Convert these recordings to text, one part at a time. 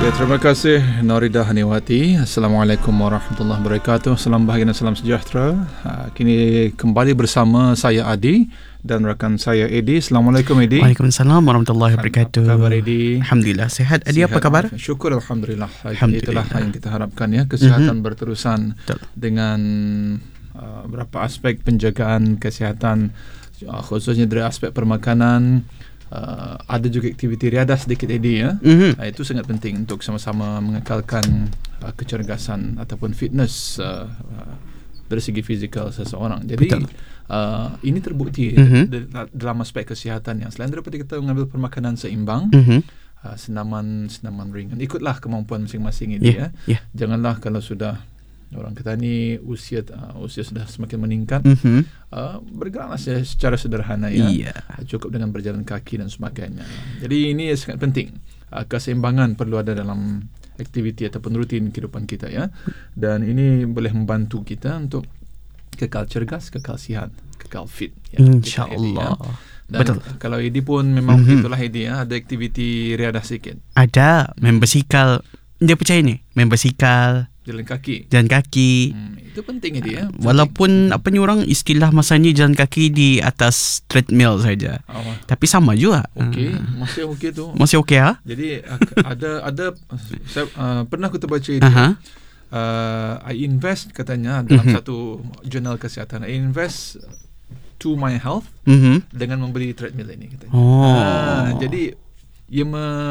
Ya, terima kasih Norida Haniwati. Assalamualaikum warahmatullahi wabarakatuh. Salam bahagia dan salam sejahtera. Kini kembali bersama saya Adi dan rakan saya Edi. Assalamualaikum Edi. Waalaikumsalam warahmatullahi wabarakatuh. Apa khabar Edi? Alhamdulillah sihat. Edi, apa kabar? Syukur Alhamdulillah. Itulah yang kita harapkan ya. Kesihatan berterusan. Betul. Dengan beberapa aspek penjagaan kesihatan, khususnya dari aspek permakanan. Ada juga aktiviti riadah sedikit Edi ya. Itu sangat penting untuk sama-sama mengekalkan kecergasan ataupun fitness dari segi fizikal seseorang. Jadi ini terbukti dalam aspek kesihatan yang selain daripada kita mengambil permakanan seimbang, senaman ringan, ikutlah kemampuan masing-masing ini ya. Janganlah kalau sudah orang kata ni usia sudah semakin meningkat, bergeraklah secara sederhana ya. Cukup dengan berjalan kaki dan sebagainya. Jadi ini sangat penting. Keseimbangan perlu ada dalam aktiviti ataupun rutin kehidupan kita ya. Dan ini boleh membantu kita untuk kekal cergas, kekal sihat, kekal fit ya, InsyaAllah ya. Dan betul. Kalau Edi pun memang itulah Edi ya, ada aktiviti riadah sikit. Ada main bersikal. Dia percaya ni main bersikal, jalan kaki. Itu penting dia. Walaupun orang istilah masa ni jalan kaki di atas treadmill saja. Tapi sama juga. Okey, masih okey tu. Masih okey ah? Jadi ada saya pernah aku terbaca itu. I invest katanya dalam satu jurnal kesihatan. I invest to my health dengan membeli treadmill ini katanya. Jadi ia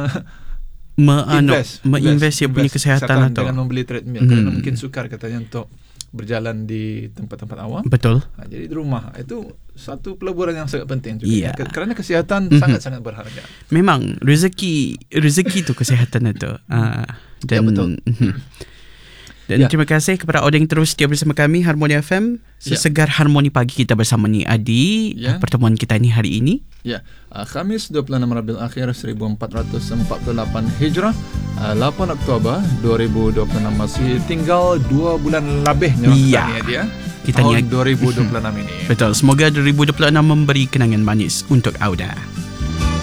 invest dia punya kesihatan atau dengan membeli treadmill kerana mungkin sukar katanya untuk berjalan di tempat-tempat awam. Betul. Jadi di rumah itu satu pelaburan yang sangat penting juga. Kerana kesihatan sangat-sangat berharga. Memang rezeki itu kesihatan itu. Dan betul. Dan terima kasih kepada orang yang terus setia bersama kami Harmoni FM. Sesegar Harmoni Pagi kita bersama ni Adi. Pertemuan kita ni hari ini. Khamis 26 Rabiul Akhir 1448 Hijrah, 8 Oktober 2026. Masih tinggal 2 bulan lebihnya dia. Kita tahun 2026 ini. Betul. Semoga 2026 memberi kenangan manis untuk Auda.